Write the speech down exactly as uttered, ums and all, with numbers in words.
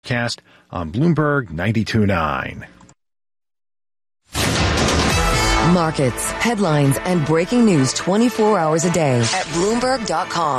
Cast on Bloomberg ninety-two point nine. Markets, headlines, and breaking news twenty-four hours a day at Bloomberg dot com.